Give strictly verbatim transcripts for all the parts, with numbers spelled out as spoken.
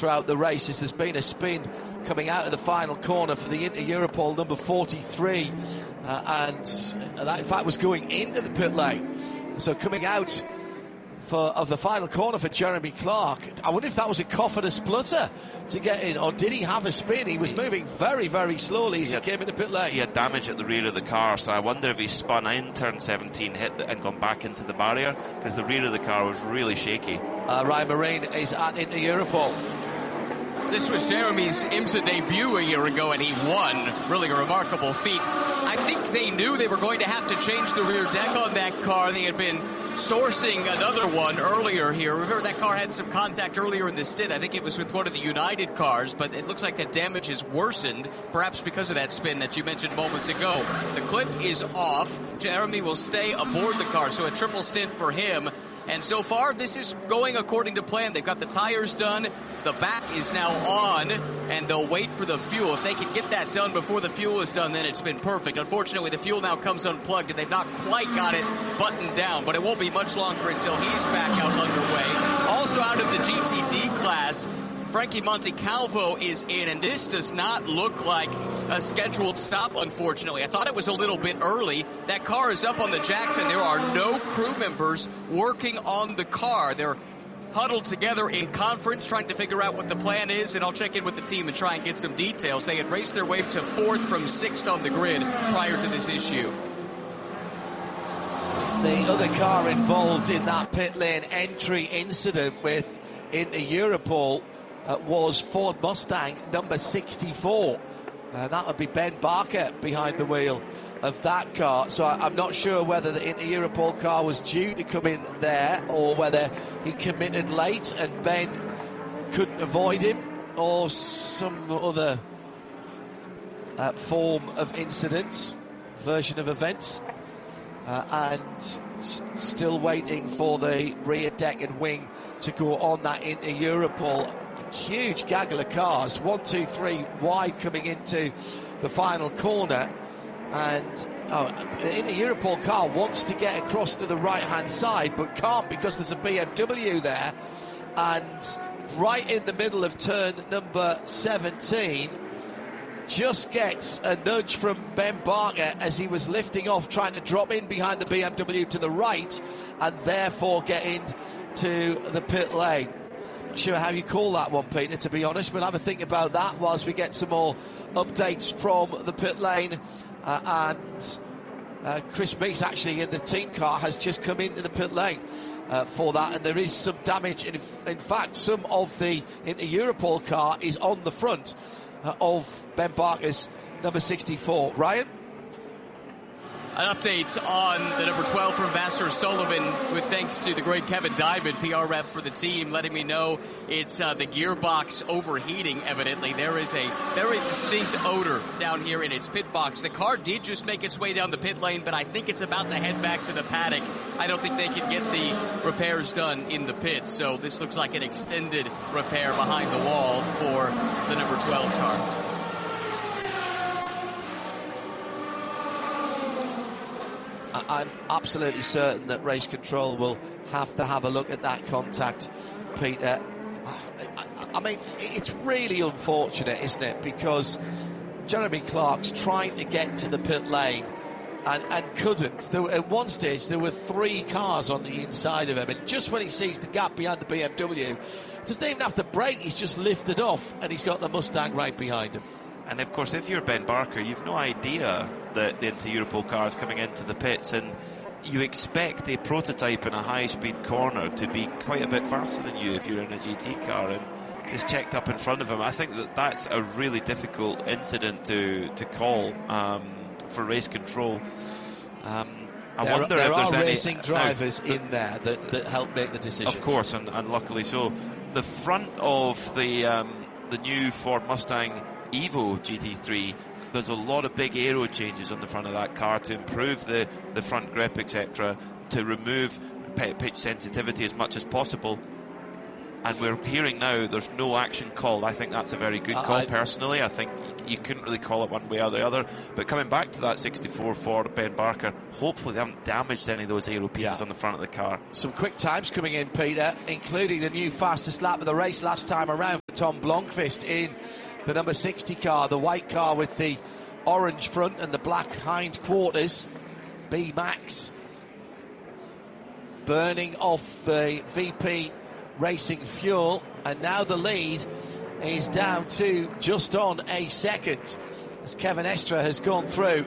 throughout the race as there's been a spin coming out of the final corner for the Inter-Europol number forty-three, uh, and that in fact was going into the pit lane. So coming out for, of the final corner for Jeremy Clark. I wonder if that was a cough and a splutter to get in, or did he have a spin? He was moving very, very slowly as he, he came in the pit lane. He had damage at the rear of the car, so I wonder if he spun in turn seventeen, hit the, and gone back into the barrier, because the rear of the car was really shaky. Uh, Ryan Marine is at Inter-Europol. This was Jeremy's IMSA debut a year ago, and he won. Really a remarkable feat. I think they knew they were going to have to change the rear deck on that car. They had been sourcing another one earlier here. Remember, that car had some contact earlier in the stint. I think it was with one of the United cars, but it looks like the damage has worsened, perhaps because of that spin that you mentioned moments ago. The clip is off. Jeremy will stay aboard the car, so a triple stint for him. And so far, this is going according to plan. They've got the tires done. The back is now on, and they'll wait for the fuel. If they can get that done before the fuel is done, then it's been perfect. Unfortunately, the fuel now comes unplugged, and they've not quite got it buttoned down, but it won't be much longer until he's back out underway. Also out of the G T D class, Frankie Montecalvo is in, and this does not look like a scheduled stop, unfortunately. I thought it was a little bit early. That car is up on the jacks, and there are no crew members working on the car. They're huddled together in conference trying to figure out what the plan is, and I'll check in with the team and try and get some details. They had raced their way to fourth from sixth on the grid prior to this issue. The other car involved in that pit lane entry incident with Inter-Europol uh, was Ford Mustang number sixty-four. Uh, that would be Ben Barker behind the wheel of that car. So I, I'm not sure whether the Inter-Europol car was due to come in there, or whether he committed late and Ben couldn't avoid him, or some other uh, form of incidents, version of events. Uh, and s- still waiting for the rear deck and wing to go on that Inter-Europol. Huge gaggle of cars, one, two, three wide coming into the final corner, and oh, the Inter-Europol car wants to get across to the right-hand side but can't because there's a B M W there, and right in the middle of turn number seventeen just gets a nudge from Ben Barker as he was lifting off, trying to drop in behind the B M W to the right and therefore get into the pit lane. Not sure how you call that one, Peter, to be honest. We'll have a think about that whilst we get some more updates from the pit lane. Uh, and uh, Chris Meeks, actually, in the team car, has just come into the pit lane uh, for that. And there is some damage. In, in fact, some of the Inter-Europol car is on the front uh, of Ben Barker's number sixty-four. Ryan? An update on the number twelve from Vassar Sullivan, with thanks to the great Kevin Diamond, P R rep for the team, letting me know it's uh, the gearbox overheating, evidently. There is a very distinct odor down here in its pit box. The car did just make its way down the pit lane, but I think it's about to head back to the paddock. I don't think they can get the repairs done in the pits, so this looks like an extended repair behind the wall for the number twelve car. I'm absolutely certain that race control will have to have a look at that contact, Peter. I mean, it's really unfortunate, isn't it? Because Jeremy Clark's trying to get to the pit lane and, and couldn't. There, at one stage, there were three cars on the inside of him, and just when he sees the gap behind the B M W, doesn't even have to brake, he's just lifted off, and he's got the Mustang right behind him. And of course, if you're Ben Barker, you've no idea that the Inter-Europol car is coming into the pits, and you expect a prototype in a high-speed corner to be quite a bit faster than you if you're in a G T car, and just checked up in front of him. I think that that's a really difficult incident to to call um, for race control. Um, I there wonder are, there if there's are any racing drivers no, in there that, that help make the decisions. Of course, and, and luckily so. The front of the um, the new Ford Mustang Evo G T three, there's a lot of big aero changes on the front of that car to improve the, the front grip, et cetera, to remove pitch sensitivity as much as possible. And we're hearing now there's no action called. I think that's a very good call, uh, personally. I think you couldn't really call it one way or the other. But coming back to that sixty-four Ford Ben Barker, hopefully they haven't damaged any of those aero pieces yeah. on the front of the car. Some quick times coming in, Peter, including the new fastest lap of the race last time around. Tom Blomqvist in the number sixty car, the white car with the orange front and the black hind quarters. B-Max burning off the V P Racing fuel, and now the lead is down to just on a second as Kevin Estre has gone through,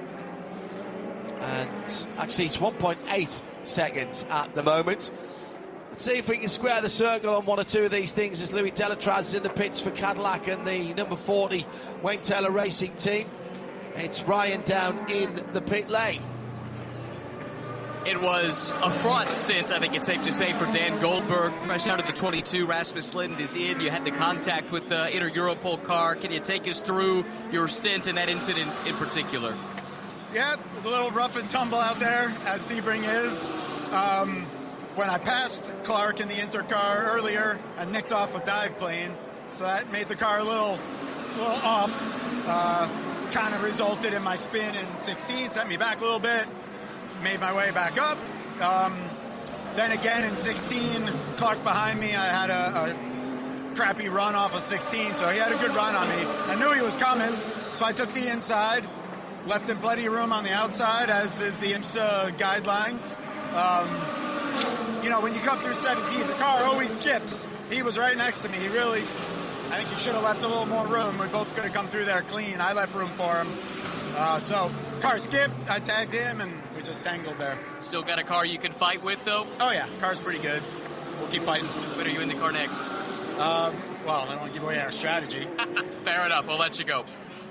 and actually it's one point eight seconds at the moment. Let's see if we can square the circle on one or two of these things as Louis Delatraz is in the pits for Cadillac and the number forty Wayne Taylor Racing team. It's Ryan down in the pit lane. It was a fraught stint, I think it's safe to say, for Dan Goldberg. Fresh out of the twenty-two, Rasmus Lind is in. You had the contact with the Inter Europol car. Can you take us through your stint in that incident in particular? Yeah, it was a little rough and tumble out there, as Sebring is. Um, when I passed Clark in the Inter car earlier, I nicked off a dive plane, so that made the car a little, little off. Uh, kind of resulted in my spin in sixteen, set me back a little bit. Made my way back up. Um, then again in sixteen, Clark behind me, I had a, a crappy run off of sixteen, so he had a good run on me. I knew he was coming, so I took the inside, left him plenty of room on the outside, as is the IMSA guidelines. Um, you know, when you come through seventeen, the car always skips. He was right next to me. He really, I think he should have left a little more room. We both could have come through there clean. I left room for him. Uh, so, car skipped, I tagged him, and we just tangled there. Still got a car you can fight with, though? Oh, yeah. Car's pretty good. We'll keep fighting. When are you in the car next? Um, well, I don't want to give away our strategy. Fair enough. We'll let you go.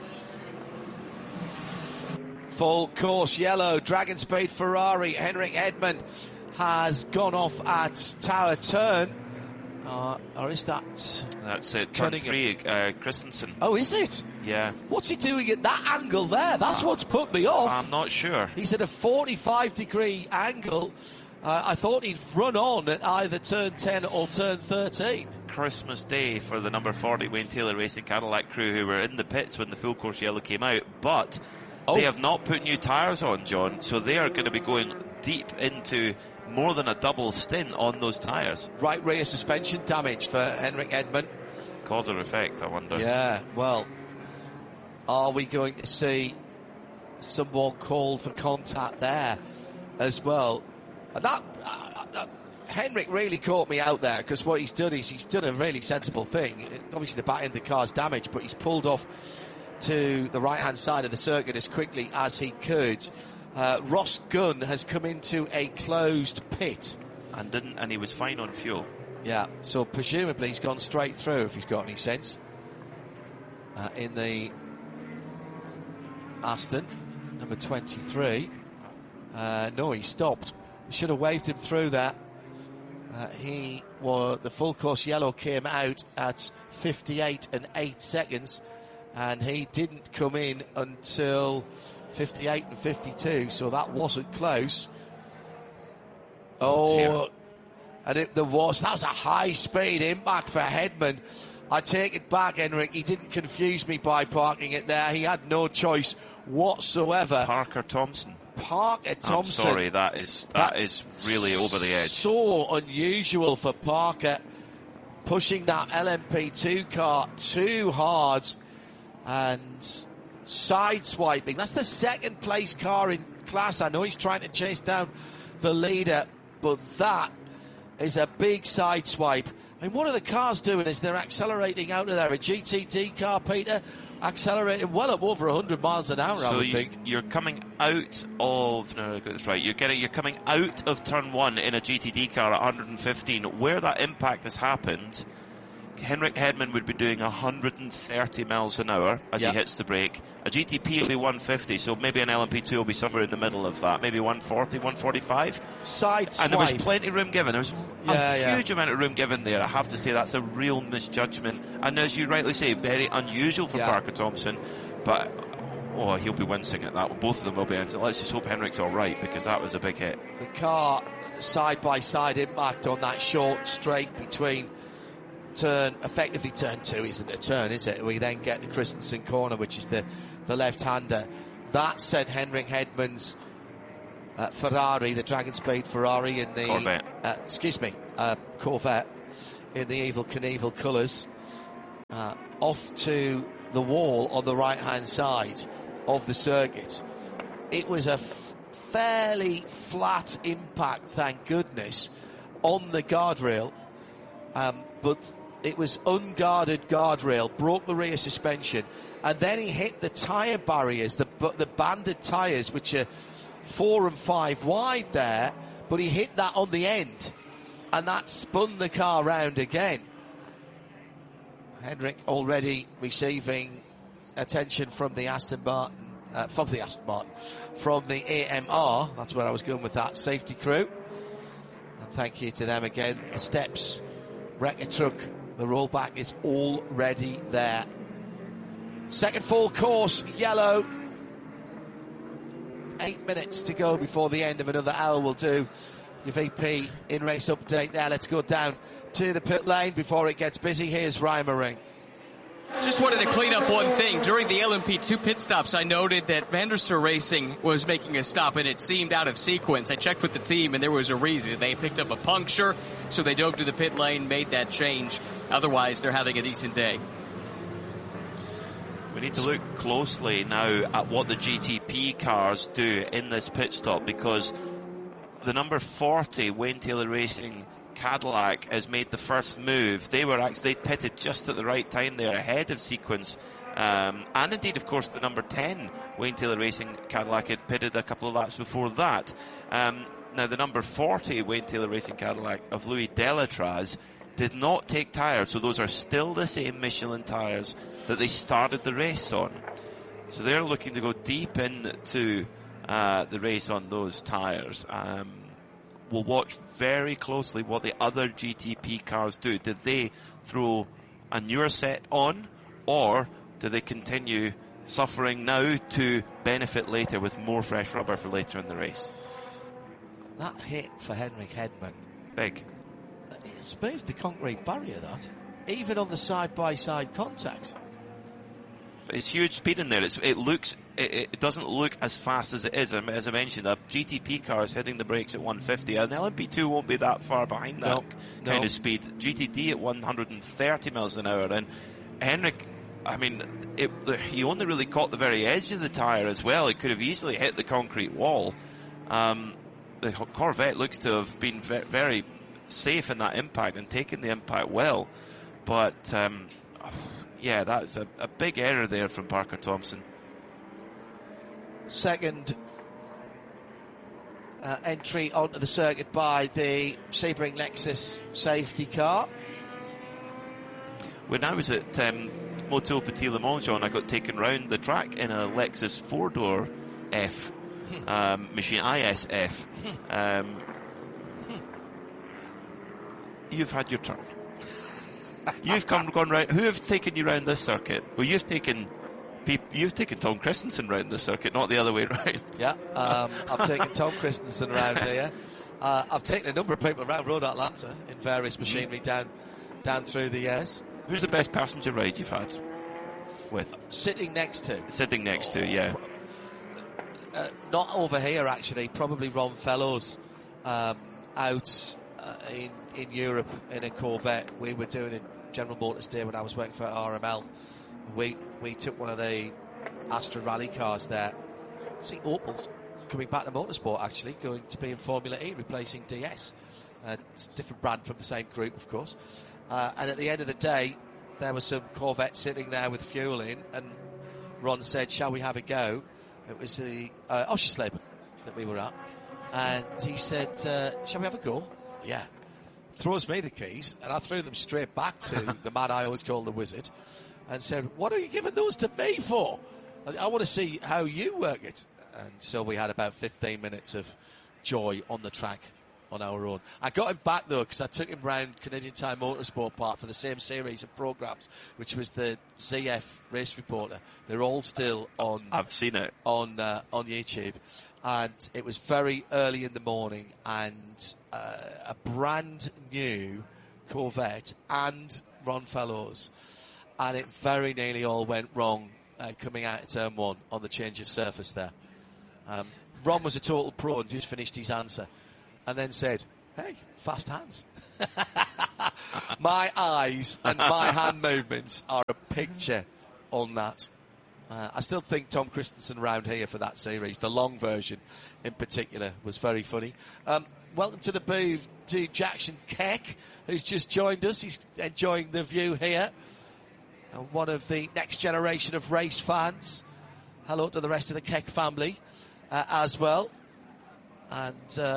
Full course yellow, Dragon Speed Ferrari. Henrik Edmond has gone off at Tower Turn. Uh, or is that... That's it, turn three, uh, Christensen. Oh, is it? Yeah. What's he doing at that angle there? That's uh, what's put me off. I'm not sure. He's at a forty-five degree angle. Uh, I thought he'd run on at either turn ten or turn thirteen. Christmas Day for the number forty Wayne Taylor Racing Cadillac crew, who were in the pits when the full course yellow came out, but oh. they have not put new tyres on, John, so they are going to be going deep into more than a double stint on those tyres. Right rear suspension damage for Henrik Edmond. Cause or effect, I wonder. Yeah, well, are we going to see someone called for contact there as well? And that, uh, uh, Henrik really caught me out there, because what he's done is he's done a really sensible thing. Obviously the back end of the car's damaged, but he's pulled off to the right-hand side of the circuit as quickly as he could. Uh, Ross Gunn has come into a closed pit. And didn't, and he was fine on fuel. Yeah, so presumably he's gone straight through, if he's got any sense. Uh, in the Aston, number twenty-three. Uh, no, he stopped. They should have waved him through that. Uh, he was, the full course yellow came out at fifty-eight and eight seconds, and he didn't come in until fifty-eight and fifty-two, so that wasn't close. Oh, oh and it, there was, that was a high-speed impact for Hedman. I take it back, Henrik. He didn't confuse me by parking it there. He had no choice whatsoever. Parker Thompson. Parker Thompson. I'm sorry, that is that, that is really over the edge. So unusual for Parker, pushing that L M P two car too hard and side-swiping. That's the second place car in class. I know he's trying to chase down the leader, but that is a big side swipe. I mean, what are the cars doing as they're accelerating out of there? A G T D car, Peter, accelerating well up over one hundred miles an hour, so I would you, think. You're coming out of, no, I got this right, you're getting, you're coming out of turn one in a G T D car at one hundred fifteen. Where that impact has happened, Henrik Hedman would be doing one hundred thirty miles an hour as yep. he hits the brake. A G T P will be one hundred fifty, so maybe an L M P two will be somewhere in the middle of that. Maybe one forty, one forty-five. Side swipe. And there was plenty of room given. There was yeah, a yeah. huge amount of room given there. I have to say that's a real misjudgment. And as you rightly say, very unusual for yeah. Parker Thompson. But, oh, he'll be wincing at that. Both of them will be. Let's just hope Henrik's all right, because that was a big hit. The car side-by-side impact on that short straight between turn, effectively turn two isn't a turn, is it? We then get the Christensen corner, which is the, the left-hander. That sent Henrik Hedman's uh, Ferrari, the Dragon Speed Ferrari in the... Corvette. Uh, excuse me, uh, Corvette in the Evel Knievel colours. uh, off to the wall on the right-hand side of the circuit. It was a f- fairly flat impact, thank goodness, on the guardrail, um, but it was unguarded guardrail, broke the rear suspension, and then he hit the tyre barriers, the, the banded tyres, which are four and five wide there, but he hit that on the end, and that spun the car round again. Hendrick already receiving attention from the Aston Martin, uh, from the Aston Martin, from the A M R, that's where I was going with that, safety crew. And thank you to them again. The steps, wrecker truck, the rollback is already there. Second full course, yellow. Eight minutes to go before the end of another hour will do. Your V P in-race update there. Let's go down to the pit lane before it gets busy. Here's Ryan Maring. Just wanted to clean up one thing. During the L M P two pit stops, I noted that Vanderstar Racing was making a stop, and it seemed out of sequence. I checked with the team, and there was a reason. They picked up a puncture, so they dove to the pit lane, made that change. Otherwise, they're having a decent day. We need to look closely now at what the G T P cars do in this pit stop, because the number forty Wayne Taylor Racing Cadillac has made the first move. They were actually they pitted just at the right time there, ahead of sequence, um, and indeed, of course, the number ten Wayne Taylor Racing Cadillac had pitted a couple of laps before that. Um, now, the number forty Wayne Taylor Racing Cadillac of Louis Delatraz did not take tyres, so those are still the same Michelin tyres that they started the race on. So they're looking to go deep into uh, the race on those tyres. Um, we'll watch very closely what the other G T P cars do. Did they throw a newer set on, or do they continue suffering now to benefit later with more fresh rubber for later in the race? That hit for Henrik Hedman. Big. It's moved the concrete barrier, that. Even on the side-by-side contact. It's huge speed in there. It's, it looks, it, it doesn't look as fast as it is. As I mentioned, a G T P car is hitting the brakes at one fifty, and the L M P two won't be that far behind that no, kind no. of speed. G T D at one hundred thirty miles an hour, and Henrik, I mean, it, he only really caught the very edge of the tyre as well. It could have easily hit the concrete wall. Um, the Corvette looks to have been ve- very safe in that impact and taken the impact well, but um, yeah, that's a, a big error there from Parker Thompson. Second uh, entry onto the circuit by the Sebring Lexus safety car. When I was at um, Motul Petit Le Mans, John, I got taken round the track in a Lexus four-door F um, machine, I S F. Um, you've had your turn. You've come gone round. Who have taken you round this circuit? Well, you've taken you've taken Tom Christensen round this circuit, not the other way round. Yeah, um, I've taken Tom Christensen around here. Uh, I've taken a number of people around Road Atlanta in various machinery down down through the years. Who's the best passenger ride you've had with? Sitting next to. Sitting next to, yeah. Uh, not over here, actually. Probably Ron Fellows um, out uh, in in Europe in a Corvette. We were doing a General Motors Day when I was working for R M L. We we took one of the Astra Rally cars there. See, Opel's coming back to motorsport, actually, going to be in Formula E, replacing D S. Uh, it's a different brand from the same group, of course. Uh, and at the end of the day, there was some Corvette sitting there with fuel in, and Ron said, shall we have a go? It was the uh, Oschersleben that we were at. And he said, uh, shall we have a go? Yeah. Throws me the keys, and I threw them straight back to the man I always call the Wizard, and said, what are you giving those to me for? I, I want to see how you work it. And so we had about fifteen minutes of joy on the track on our own. I got him back, though, because I took him round Canadian Tire Motorsport Park for the same series of programmes, which was the Z F Race Reporter. They're all still on... I've seen it. On, uh, on YouTube. And it was very early in the morning, and uh, a brand new Corvette and Ron Fellows. And it very nearly all went wrong uh, coming out of turn one on the change of surface there. Um, Ron was a total pro and just finished his answer and then said, hey, fast hands. My eyes and my hand movements are a picture on that. Uh, I still think Tom Christensen round here for that series, the long version in particular, was very funny. Um, welcome to the booth to Jackson Keck, who's just joined us. He's enjoying the view here. Uh, one of the next generation of race fans. Hello to the rest of the Keck family uh, as well. And uh,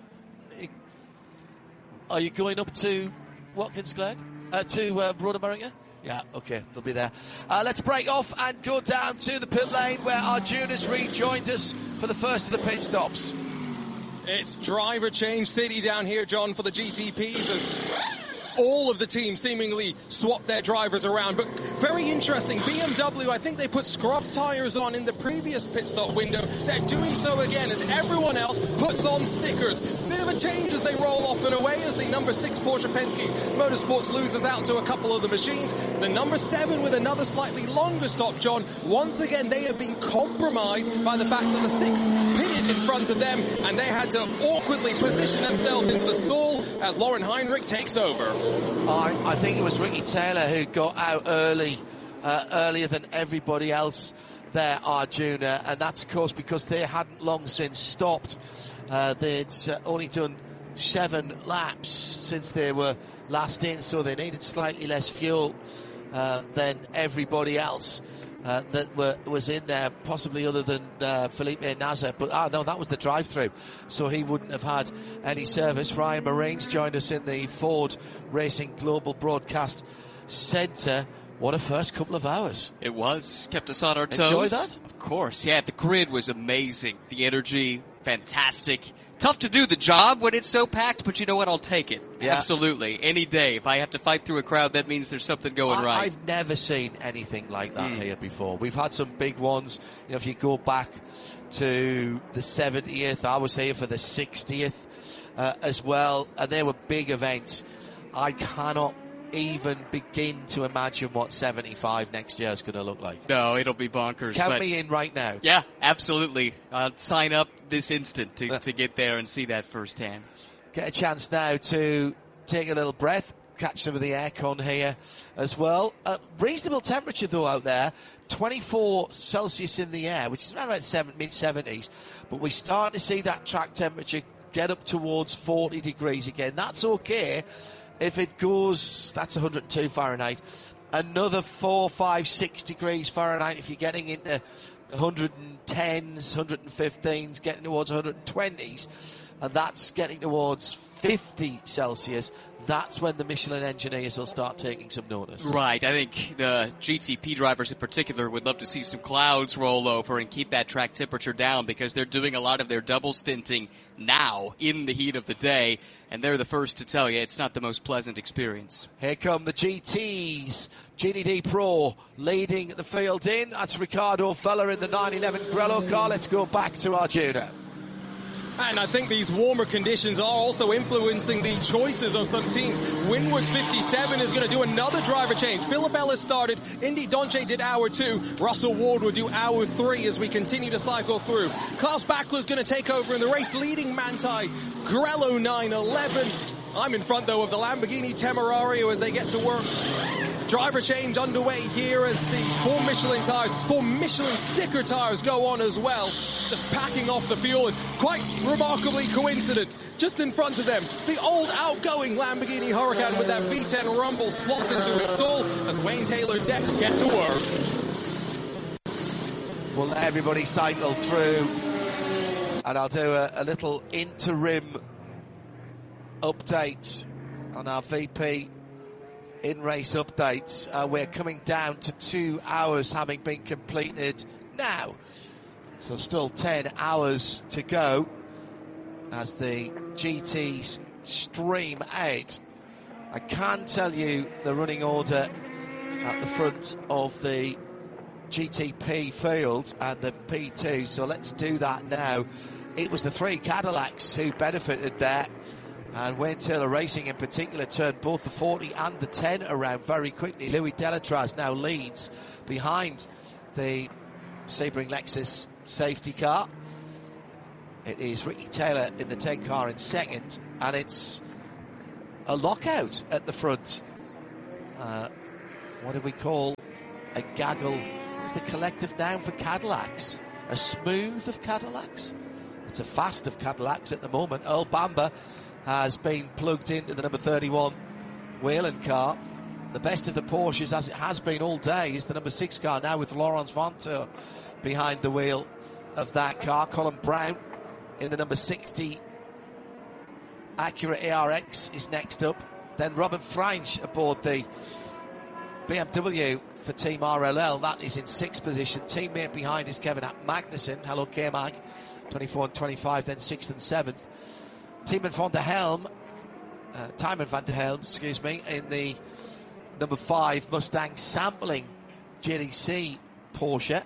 are you going up to Watkins Glen? Uh, to uh, Road America? Yeah, okay, they'll be there. Uh, let's break off and go down to the pit lane where Arjuna's rejoined us for the first of the pit stops. It's driver change city down here, John, for the G T Ps. All of the teams seemingly swap their drivers around, but very interesting. B M W, I think they put scrub tyres on in the previous pit stop window. They're doing so again as everyone else puts on stickers. Bit of a change as they roll off and away as the number six Porsche Penske Motorsports loses out to a couple of the machines. The number seven with another slightly longer stop, John. Once again, they have been compromised by the fact that the six pitted in front of them, and they had to awkwardly position themselves into the stall as Lauren Heinrich takes over. I, I think it was Ricky Taylor who got out early, uh, earlier than everybody else there, Arjuna, and that's of course because they hadn't long since stopped. Uh, they'd uh, only done seven laps since they were last in, so they needed slightly less fuel uh, than everybody else uh, that were, was in there, possibly other than uh, Felipe Nasr. But ah, no, that was the drive-through, so he wouldn't have had any service. Ryan Marines joined us in the Ford Racing Global Broadcast Centre. What a first couple of hours. It was. Kept us on our toes. Enjoy that? Of course, yeah. The grid was amazing. The energy, fantastic. Tough to do the job when it's so packed, but you know what? I'll take it. Yeah. Absolutely. Any day. If I have to fight through a crowd, that means there's something going I, right. I've never seen anything like that Mm. here before. We've had some big ones. You know, if you go back to the seventieth, I was here for the sixtieth uh, as well, and they were big events. I cannot even begin to imagine what seventy-five next year is going to look like. No, it'll be bonkers. Count but me in right now. Yeah, absolutely. I'll sign up this instant to, to get there and see that firsthand. Get a chance now to take a little breath, catch some of the aircon here as well. Uh, reasonable temperature though out there, twenty-four Celsius in the air, which is around about mid seventies, but we start to see that track temperature get up towards forty degrees again. That's okay. If it goes, that's one hundred two Fahrenheit. Another four, five, six degrees Fahrenheit if you're getting into one hundred tens, one hundred fifteens, getting towards one hundred twenties, and that's getting towards fifty Celsius. That's when the Michelin engineers will start taking some notice. Right. I think the G T P drivers in particular would love to see some clouds roll over and keep that track temperature down because they're doing a lot of their double stinting now in the heat of the day, and they're the first to tell you it's not the most pleasant experience. Here come the G Ts. G T D Pro leading the field in. That's Ricardo Feller in the nine eleven Grello car. Let's go back to Arjuna. And I think these warmer conditions are also influencing the choices of some teams. Winward's fifty-seven is going to do another driver change. Philip Ellis started. Indy Donche did hour two. Russell Ward will do hour three as we continue to cycle through. Klaus Bachler's going to take over in the race, leading Manthey Grello nine eleven. I'm in front, though, of the Lamborghini Temerario as they get to work. Driver change underway here as the four Michelin tires, four Michelin sticker tires go on as well. Just packing off the fuel, and quite remarkably coincident, just in front of them, the old outgoing Lamborghini Huracan with that V ten rumble slots into its stall as Wayne Taylor decks get to work. We'll let everybody cycle through, and I'll do a, a little interim update on our V P in-race updates. Uh, we're coming down to two hours having been completed now. So still ten hours to go as the G Ts stream out. I can tell you the running order at the front of the G T P field and the P two, so let's do that now. It was the three Cadillacs who benefited there, and Wayne Taylor Racing in particular turned both the forty and the ten around very quickly. Louis Delatraz now leads behind the Sebring Lexus safety car. It is Ricky Taylor in the ten car in second, and it's a lockout at the front. Uh, what do we call a gaggle? Is the collective noun for Cadillacs? A smooth of Cadillacs? It's a fast of Cadillacs at the moment. Earl Bamber has been plugged into the number thirty-one Whelen car. The best of the Porsches, as it has been all day, is the number six car now, with Laurens Vanthoor behind the wheel of that car. Colin Brown in the number sixty Acura A R X is next up. Then Robin Freins aboard the B M W for Team R L L. That is in sixth position. Teammate behind is Kevin Magnussen. Hello, K-Mag. twenty-four and twenty-five, then sixth and seventh. Timon van der Helm, uh, Timon van der Helm, excuse me, in the number five Mustang sampling J D C Porsche.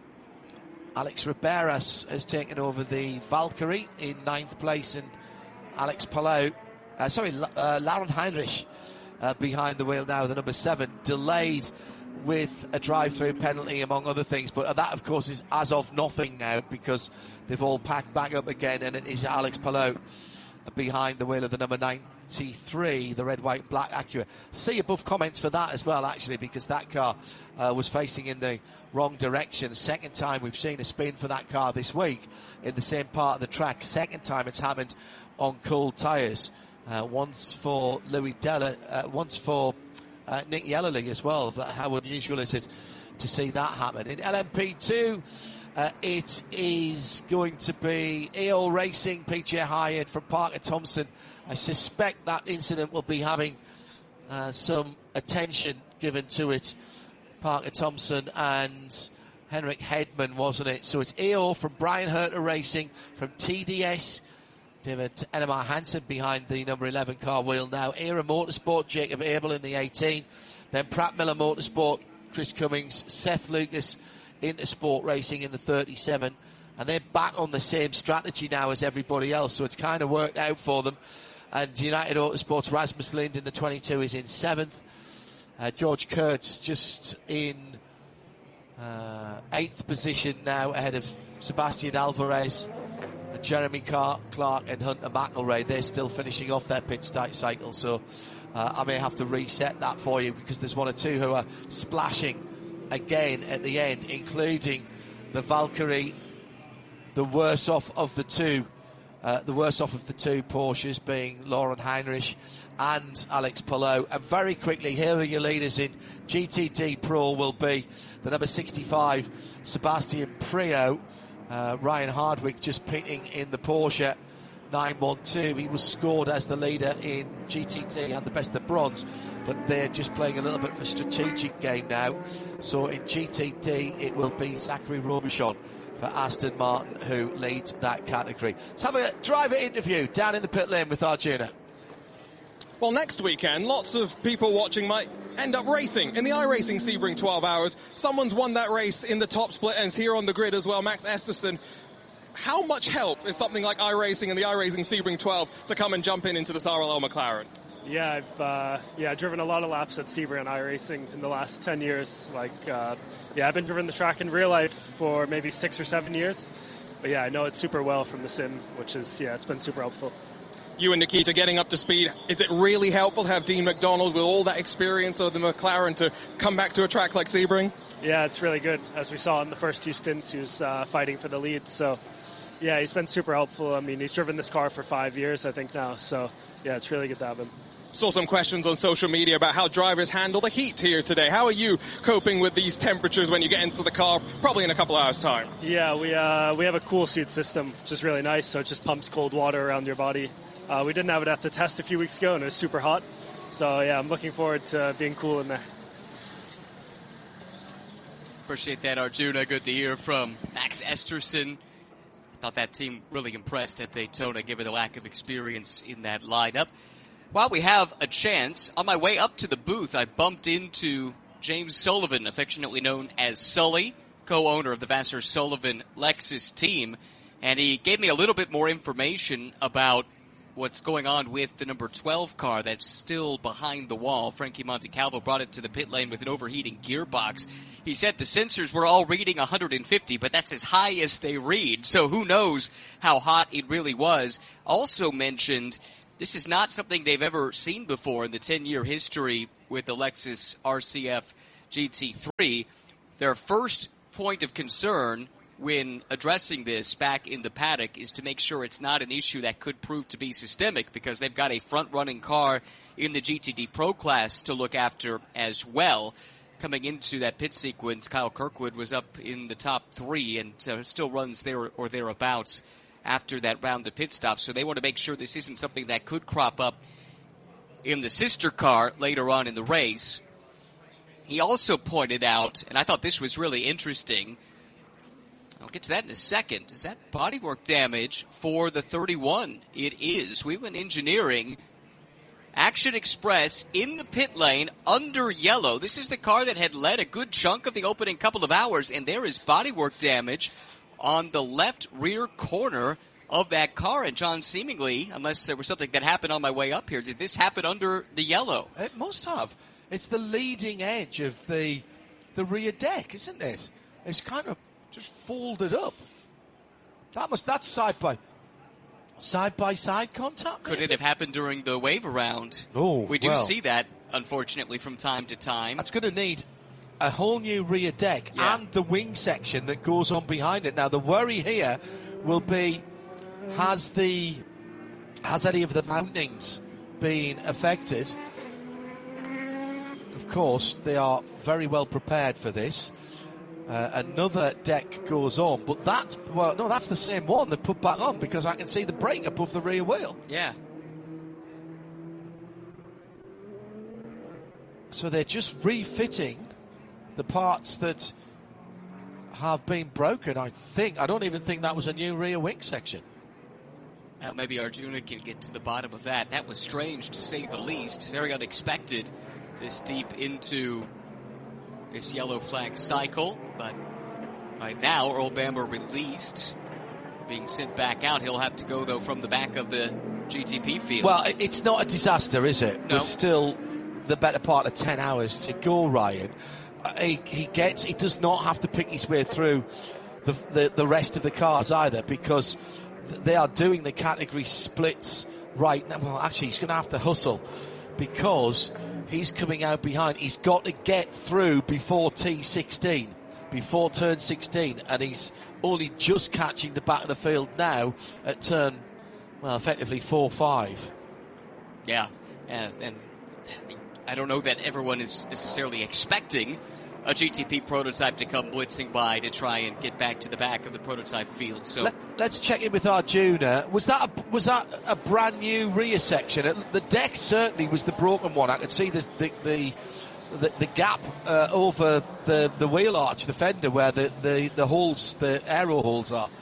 Alex Riberas has taken over the Valkyrie in ninth place, and Alex Palou, uh, sorry, uh, Lauren Heinrich uh, behind the wheel now, the number seven, delayed with a drive-through penalty, among other things. But that, of course, is as of nothing now, because they've all packed back up again, and it is Alex Palou behind the wheel of the number ninety-three, the red, white, black Acura. See above comments for that as well, actually, because that car uh, was facing in the wrong direction. Second time we've seen a spin for that car this week in the same part of the track. Second time it's happened on cold tyres. Uh, once for Louis Della, uh, once for uh, Nick Yellerly as well. How unusual is it to see that happen? In L M P two, Uh, it is going to be A O Racing, P J Hyatt from Parker Thompson. I suspect that incident will be having uh, some attention given to it. Parker Thompson and Henrik Hedman, wasn't it? So it's A O from Brian Herter Racing, from T D S, David Ennemar Hansen behind the number eleven car wheel now. Era Motorsport, Jacob Abel in the eighteen. Then Pratt Miller Motorsport, Chris Cummings, Seth Lucas, Intersport Racing in the thirty-seven, and they're back on the same strategy now as everybody else, so it's kind of worked out for them. And United Autosports, Rasmus Lind in the twenty-two is in seventh. Uh, George Kurtz just in uh, eighth position now, ahead of Sebastian Alvarez, and Jeremy Clark and Hunter McElroy. They're still finishing off their pit start cycle, so uh, I may have to reset that for you, because there's one or two who are splashing again at the end, including the Valkyrie, the worse off of the two, uh, the worse off of the two Porsches being Lauren Heinrich and Alex Palou. And very quickly, here are your leaders in G T D Pro will be the number sixty-five, Sebastian Priaulx, uh, Ryan Hardwick just pitting in the Porsche nine one two. He was scored as the leader in G T T and the best of the bronze, but they're just playing a little bit of a strategic game now. So in G T D, it will be Zachary Robichon for Aston Martin who leads that category. Let's have a driver interview down in the pit lane with Arjuna. Well, next weekend, lots of people watching might end up racing in the iRacing Sebring twelve hours. Someone's won that race in the top split and is here on the grid as well, Max Esterson. How much help is something like iRacing and the iRacing Sebring twelve to come and jump in into this R L L McLaren? Yeah, I've uh, yeah driven a lot of laps at Sebring and iRacing in the last ten years. Like, uh, yeah, I've been driven the track in real life for maybe six or seven years. But yeah, I know it super well from the sim, which is, yeah, it's been super helpful. You and Nikita getting up to speed, is it really helpful to have Dean McDonald with all that experience of the McLaren to come back to a track like Sebring? Yeah, it's really good. As we saw in the first two stints, he was uh, fighting for the lead. So, yeah, he's been super helpful. I mean, he's driven this car for five years, I think, now. So, yeah, it's really good to have him. Saw some questions on social media about how drivers handle the heat here today. How are you coping with these temperatures when you get into the car, probably in a couple of hours' time? Yeah, we uh, we have a cool suit system, which is really nice. So it just pumps cold water around your body. Uh, we didn't have it at the test a few weeks ago, and it was super hot. So, yeah, I'm looking forward to being cool in there. Appreciate that, Arjuna. Good to hear from Max Esterson. Thought that team really impressed at Daytona, given the lack of experience in that lineup. While we have a chance, on my way up to the booth, I bumped into James Sullivan, affectionately known as Sully, co-owner of the Vassar Sullivan Lexus team, and he gave me a little bit more information about what's going on with the number twelve car that's still behind the wall. Frankie Montecalvo brought it to the pit lane with an overheating gearbox. He said the sensors were all reading one hundred fifty, but that's as high as they read, so who knows how hot it really was. Also mentioned this is not something they've ever seen before in the ten-year history with the Lexus R C F G T three. Their first point of concern when addressing this back in the paddock is to make sure it's not an issue that could prove to be systemic, because they've got a front-running car in the G T D Pro class to look after as well. Coming into that pit sequence, Kyle Kirkwood was up in the top three and uh, still runs there or thereabouts after that round of pit stops. So they want to make sure this isn't something that could crop up in the sister car later on in the race. He also pointed out, and I thought this was really interesting, I'll get to that in a second, is that bodywork damage for the thirty-one? It is. Whelen Engineering, Action Express in the pit lane under yellow. This is the car that had led a good chunk of the opening couple of hours, and there is bodywork damage on the left rear corner of that car. And John, seemingly, unless there was something that happened on my way up here, did this happen under the yellow? It must have. It's the leading edge of the the rear deck, isn't it? It's kind of just folded up. That must that's side by side by side contact. Could maybe? it have happened during the wave around? Oh, we do well. see that, unfortunately, from time to time. That's going to need a whole new rear deck Yeah. and the wing section that goes on behind it. Now the worry here will be, has the has any of the mountings been affected? Of course, they are very well prepared for this. Uh, another deck goes on, but that's, well, no, that's the same one they've put back on, because I can see the brake above the rear wheel. Yeah. So they're just refitting the parts that have been broken, I think. I don't even think that was a new rear wing section. Well, maybe Arjuna can get to the bottom of that. That was strange, to say the least. Very unexpected, this deep into this yellow flag cycle. But right now, Earl Bamber released, being sent back out. He'll have to go, though, from the back of the G T P field. Well, it's not a disaster, is it? No. With still the better part of ten hours to go, Ryan. He, he gets, he does not have to pick his way through the, the, the rest of the cars either, because they are doing the category splits right now. Well, actually, he's going to have to hustle, because he's coming out behind. He's got to get through before T sixteen, before turn sixteen, and he's only just catching the back of the field now at turn, well, effectively four five. Yeah, and, and I don't know that everyone is necessarily expecting a G T P prototype to come blitzing by to try and get back to the back of the prototype field. So Let, let's check in with Arjuna. Was that a, was that a brand new rear section? It, the deck certainly was the broken one. I could see the the the, the, the gap uh, over the, the wheel arch, the fender, where the, the, the holes, the aero holes are.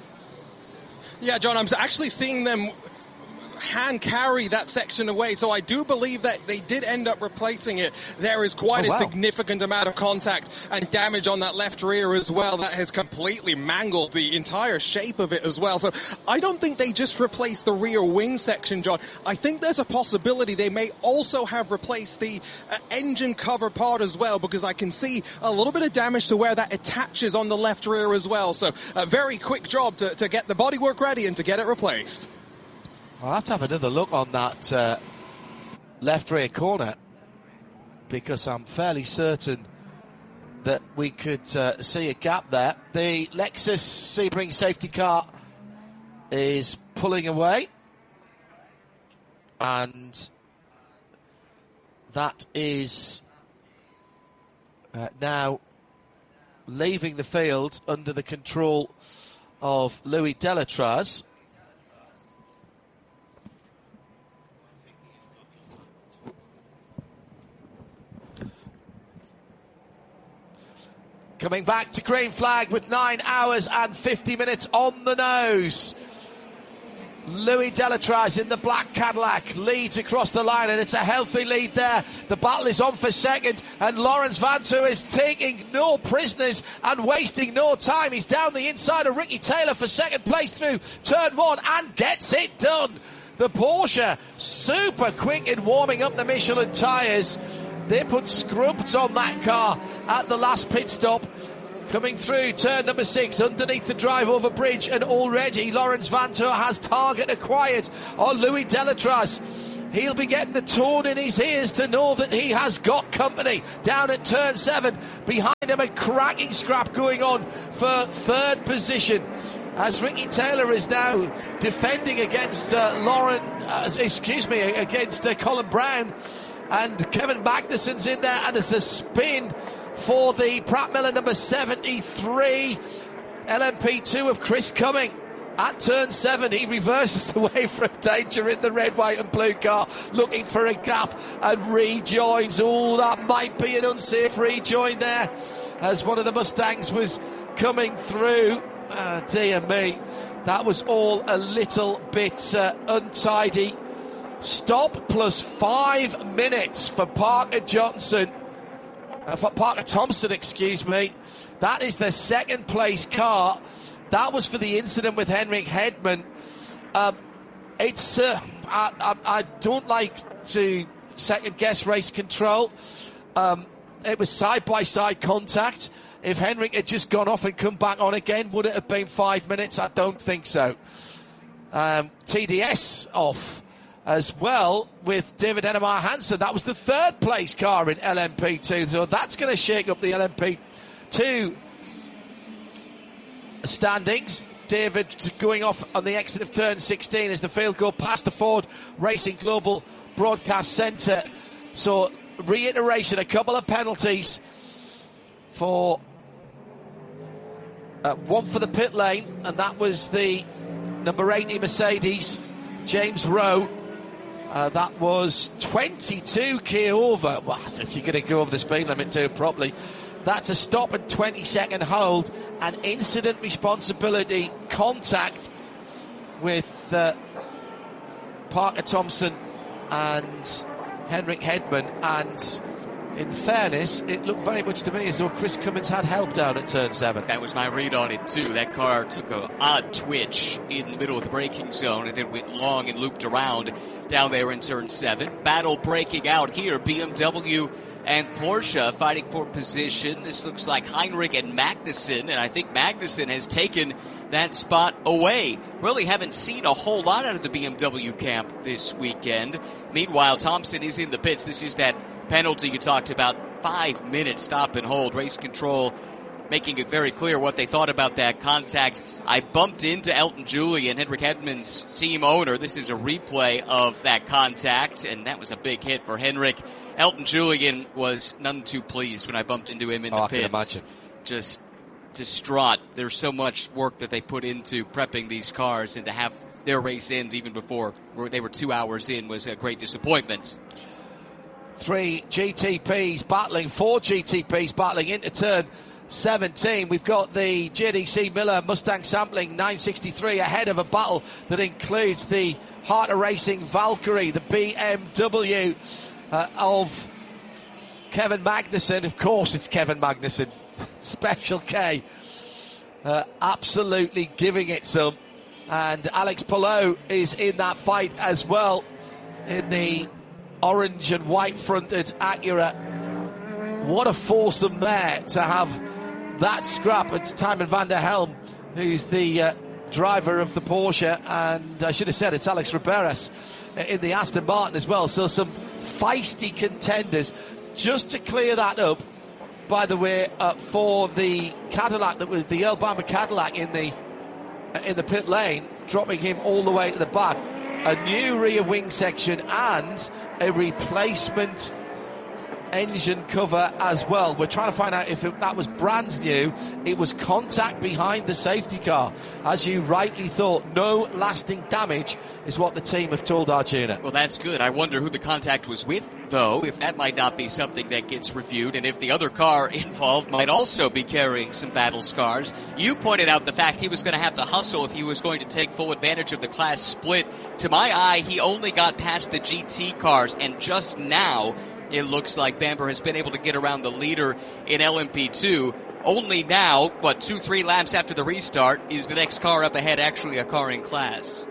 Yeah, John, I'm actually seeing them hand carry that section away, so I do believe that they did end up replacing it. There is quite oh, a wow. significant amount of contact and damage on that left rear as well that has completely mangled the entire shape of it as well. So I don't think they just replaced the rear wing section, John. I think there's a possibility they may also have replaced the uh, engine cover part as well, because I can see a little bit of damage to where that attaches on the left rear as well. So a very quick job to, to get the bodywork ready and to get it replaced. I'll have to have another look on that uh, left rear corner, because I'm fairly certain that we could uh, see a gap there. The Lexus Sebring safety car is pulling away, and that is uh, now leaving the field under the control of Louis Delatraz. Coming back to green flag with nine hours and fifty minutes on the nose. Louis Delatraz in the black Cadillac leads across the line, and it's a healthy lead there. The battle is on for second, and Lawrence Vanthoor is taking no prisoners and wasting no time. He's down the inside of Ricky Taylor for second place through turn one and gets it done. The Porsche super quick in warming up the Michelin tyres. They put scrubs on that car at the last pit stop. Coming through turn number six, underneath the drive over bridge, and already Lawrence Vanthoor has target acquired on Louis Delatraz. He'll be getting the tone in his ears to know that he has got company down at turn seven. Behind him, a cracking scrap going on for third position, as Ricky Taylor is now defending against uh, Lauren, uh, excuse me, against uh, Colin Brown, and Kevin Magnussen's in there, and there's a spin for the Pratt Miller number seventy-three, L M P two of Chris Cumming. At turn seven, he reverses away from danger in the red, white and blue car, looking for a gap, and rejoins. Oh, that might be an unsafe rejoin there, as one of the Mustangs was coming through. Oh, dear me, that was all a little bit uh, untidy. Stop plus five minutes for Parker Johnson. Uh, for Parker Thompson, excuse me. That is the second place car. That was for the incident with Henrik Hedman. Um, it's uh, I, I, I don't like to second guess race control. Um, it was side by side contact. If Henrik had just gone off and come back on again, would it have been five minutes? I don't think so. Um, T D S off as well with David Ennemar Hansen. That was the third place car in L M P two, so that's going to shake up the L M P two standings. David going off on the exit of turn sixteen as the field go past the Ford Racing Global Broadcast Centre. So reiteration, a couple of penalties for uh, one for the pit lane, and that was the number eighty Mercedes, James Rowe. Uh, that was twenty-two k over. Well, if you're going to go over the speed limit too properly, that's a stop and twenty second hold, and incident responsibility contact with uh, Parker Thompson and Henrik Hedman. And in fairness, it looked very much to me as though Chris Cummins had help down at turn seven. That was my read on it too. That car took an odd twitch in the middle of the braking zone and then went long and looped around down there in turn seven. Battle breaking out here. B M W and Porsche fighting for position. This looks like Heinrich and Magnussen, and I think Magnussen has taken that spot away. Really haven't seen a whole lot out of the B M W camp this weekend. Meanwhile, Thompson is in the pits. This is that penalty you talked about, five minute stop and hold. Race control making it very clear what they thought about that contact. I bumped into Elton Julian, Henrik Hedman's team owner. This is a replay of that contact, and that was a big hit for Henrik. Elton Julian was none too pleased when I bumped into him in oh, the I pits. can imagine. Just distraught. There's so much work that they put into prepping these cars, and to have their race end even before they were two hours in was a great disappointment. Three G T Ps battling, four G T Ps battling into turn seventeen. We've got the J D C Miller Mustang Sampling nine sixty-three ahead of a battle that includes the Heart of Racing Valkyrie, the B M W uh, of Kevin Magnussen. Of course, it's Kevin Magnussen. Special K. Uh, absolutely giving it some. And Alex Palou is in that fight as well in the orange and white fronted Acura. What a foursome there to have that scrap. It's Timon van der Helm, who's the uh, driver of the Porsche, and I should have said it's Alex Riberas in the Aston Martin as well. So some feisty contenders. Just to clear that up, by the way, uh, for the Cadillac, that was the Earl Bamber Cadillac in the uh, in the pit lane, dropping him all the way to the back. A new rear wing section and a replacement engine cover as well. We're trying to find out if it, that was brand new. It was contact behind the safety car, as you rightly thought. No lasting damage is what the team have told Arjuna. Well, that's good. I wonder who the contact was with, though, if that might not be something that gets reviewed, and if the other car involved might also be carrying some battle scars. You pointed out the fact he was going to have to hustle if he was going to take full advantage of the class split. To my eye, he only got past the G T cars, and just now it looks like Bamber has been able to get around the leader in L M P two. Only now, what, two, three laps after the restart, is the next car up ahead actually a car in class.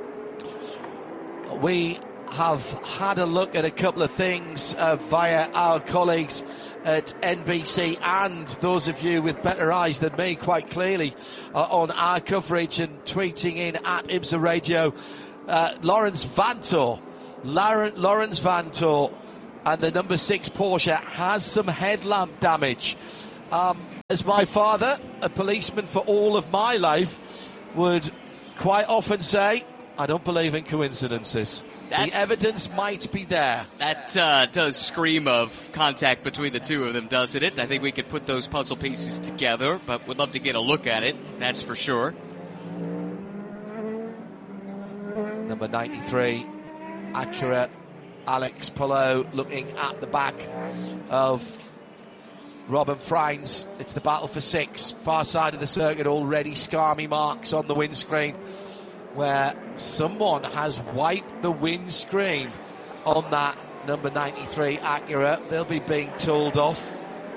We have had a look at a couple of things uh, via our colleagues at N B C, and those of you with better eyes than me quite clearly uh, on our coverage and tweeting in at IMSA Radio. Uh, Laurens Vanthoor, Laurens Vanthoor and the number six Porsche has some headlamp damage. Um, as my father, a policeman for all of my life, would quite often say, I don't believe in coincidences. That, the evidence might be there. That uh, does scream of contact between the two of them, doesn't it? I think we could put those puzzle pieces together, but would love to get a look at it, that's for sure. Number ninety-three, Acura, Alex Palou looking at the back of Robin Freins. It's the battle for six. Far side of the circuit, already scarmy marks on the windscreen, where someone has wiped the windscreen on that number ninety-three Acura. They'll be being tooled off.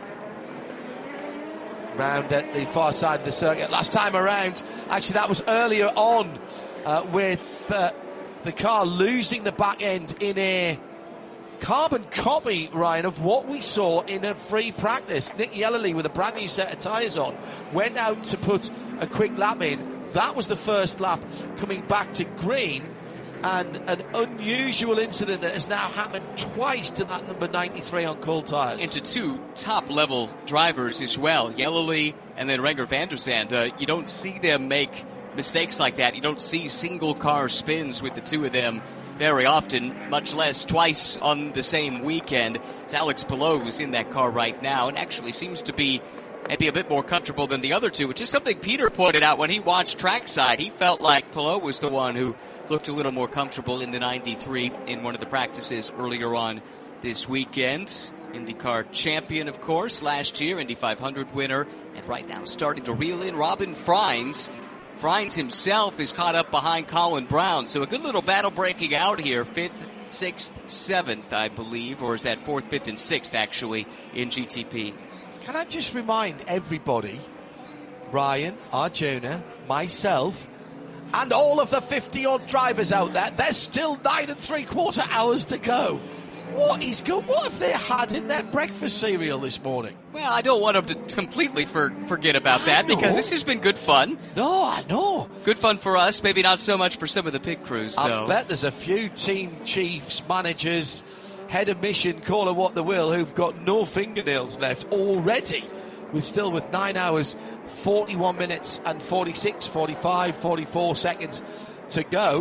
Round at the far side of the circuit. Last time around, actually that was earlier on, uh, with uh, the car losing the back end in a carbon copy, Ryan, of what we saw in a free practice. Nick Yellerly, with a brand new set of tyres on, went out to put a quick lap in. That was the first lap coming back to green, and an unusual incident that has now happened twice to that number ninety-three on cold tyres. Into two top-level drivers as well, Yellerly and then Renger van der Zande. Uh, you don't see them make mistakes like that. You don't see single-car spins with the two of them very often, much less twice on the same weekend. It's Alex Palou who's in that car right now and actually seems to be maybe a bit more comfortable than the other two, which is something Peter pointed out when he watched trackside. He felt like Palou was the one who looked a little more comfortable in the ninety-three in one of the practices earlier on this weekend. IndyCar champion, of course, last year, Indy five hundred winner, and right now starting to reel in Robin Freins. Freins himself is caught up behind Colin Brown, so a good little battle breaking out here. Fifth, sixth, seventh, I believe, or is that fourth, fifth, and sixth, actually, in G T P. Can I just remind everybody, Ryan, Arjuna, myself, and all of the fifty-odd drivers out there, there's still nine and three-quarter hours to go. What is good? What have they had in their breakfast cereal this morning? Well, I don't want them to completely for, forget about that, because this has been good fun. No, I know. Good fun for us, maybe not so much for some of the pit crews, though. I bet there's a few team chiefs, managers, head of mission, call it what they will, who've got no fingernails left already, with still with nine hours, forty-one minutes and forty-six, forty-five, forty-four seconds to go.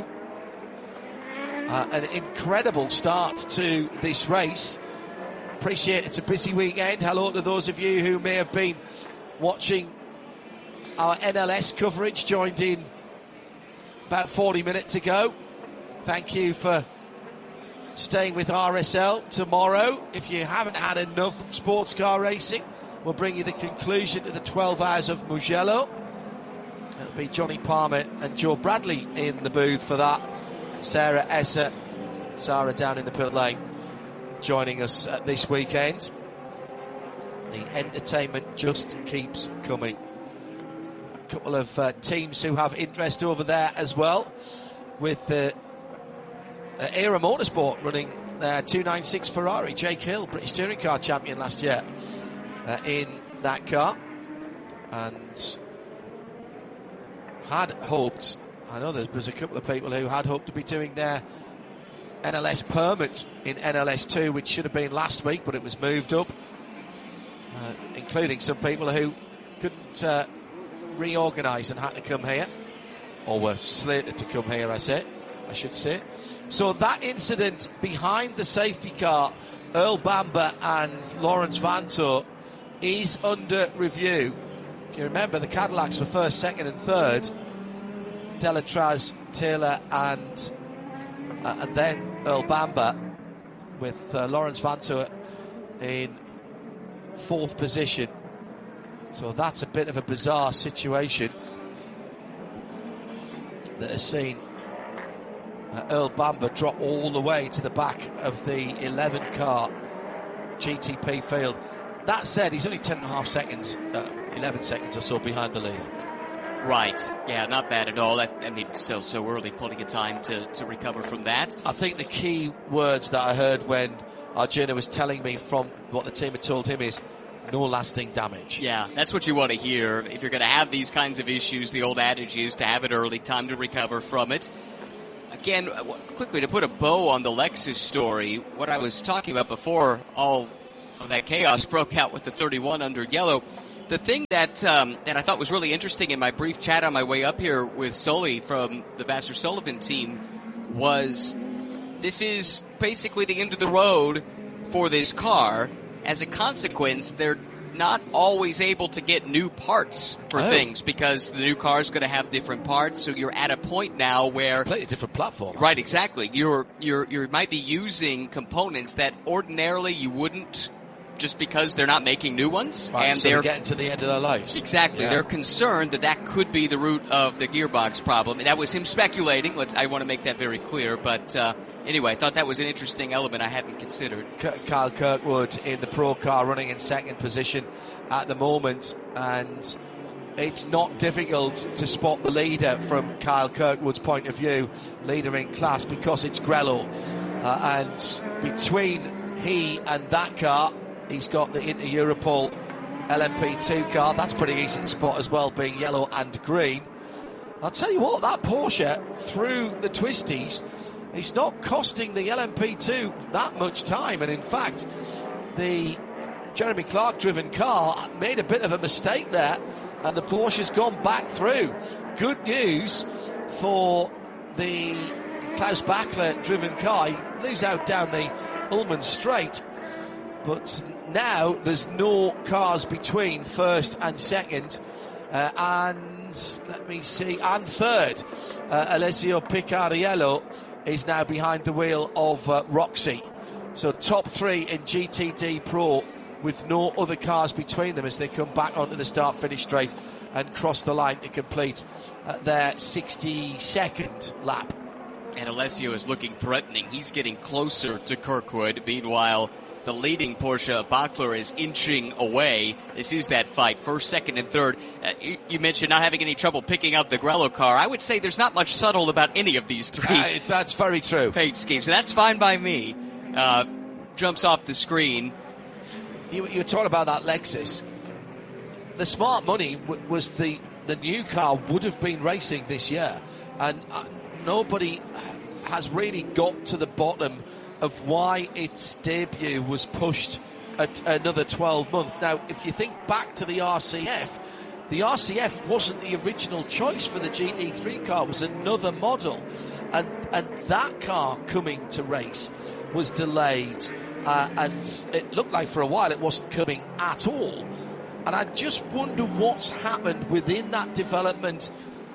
Uh, an incredible start to this race. Appreciate it's a busy weekend. Hello to those of you who may have been watching our N L S coverage, joined in about forty minutes ago. Thank you for staying with R S L. Tomorrow, if you haven't had enough sports car racing, we'll bring you the conclusion to the twelve hours of Mugello. It'll be Johnny Palmer and Joe Bradley in the booth for that. Sarah Esser, Sarah down in the pit lane, joining us uh, this weekend. The entertainment just keeps coming. A couple of uh, teams who have interest over there as well, with uh, uh, Era Motorsport running their two ninety-six Ferrari. Jake Hill, British Touring Car champion last year, uh, in that car, and had hoped, I know there was a couple of people who had hoped to be doing their N L S permit in N L S two, which should have been last week, but it was moved up, uh, including some people who couldn't uh, reorganise and had to come here, or were slated to come here, I say, I should say. So that incident behind the safety car, Earl Bamber and Laurens Vanthoor, is under review. If you remember, the Cadillacs were first, second and third. Delatraz, Taylor and uh, and then Earl Bamber, with uh, Laurens Vanthoor in fourth position. So that's a bit of a bizarre situation that has seen uh, Earl Bamber drop all the way to the back of the eleven car G T P field. That said, he's only ten and a half seconds, uh, eleven seconds or so behind the lead. Right. Yeah, not bad at all. That, I mean, still so early, plenty of time to, to recover from that. I think the key words that I heard when Arjuna was telling me from what the team had told him is no lasting damage. Yeah, that's what you want to hear. If you're going to have these kinds of issues, the old adage is to have it early, time to recover from it. Again, quickly to put a bow on the Lexus story, what I was talking about before all of that chaos broke out with the thirty-one under yellow, the thing that um, that I thought was really interesting in my brief chat on my way up here with Sully from the Vassar Sullivan team was this is basically the end of the road for this car. As a consequence, they're not always able to get new parts for oh. things because the new car is going to have different parts. So you're at a point now where it's a completely different platform. Right, exactly. You're you're you might be using components that ordinarily you wouldn't, just because they're not making new ones, right, and so they're, they're getting to the end of their lives. Exactly. Yeah. They're concerned that that could be the root of the gearbox problem. And that was him speculating. Let's, I want to make that very clear. But uh, anyway, I thought that was an interesting element I hadn't considered. Kyle Kirkwood in the pro car running in second position at the moment, and it's not difficult to spot the leader from Kyle Kirkwood's point of view, leader in class, because it's Grello. Uh, and between he and that car, he's got the Inter Europol L M P two car. That's pretty easy to spot as well, being yellow and green. I'll tell you what, that Porsche through the twisties, it's not costing the L M P two that much time. And in fact, the Jeremy Clark driven car made a bit of a mistake there, and the Porsche's gone back through. Good news for the Klaus Bachler driven car. He loses out down the Ullman Straight, but now there's no cars between first and second, uh, and let me see, and third. Uh, Alessio Picariello is now behind the wheel of uh, Roxy. So top three in G T D Pro with no other cars between them as they come back onto the start-finish straight and cross the line to complete uh, their sixty-second lap. And Alessio is looking threatening. He's getting closer to Kirkwood. Meanwhile, the leading Porsche, Bachler, is inching away. This is that fight, first, second, and third. Uh, you, you mentioned not having any trouble picking up the Grello car. I would say there's not much subtle about any of these three. Uh, it's, that's very true. Paint schemes. That's fine by me. Uh, jumps off the screen. You, you were talking about that Lexus. The smart money w- was the, the new car would have been racing this year. And uh, nobody has really got to the bottom of why its debut was pushed at another twelve months. Now, if you think back to the R C F, the R C F wasn't the original choice for the G T three car, it was another model. And, and that car coming to race was delayed, uh, and it looked like for a while it wasn't coming at all. And I just wonder what's happened within that development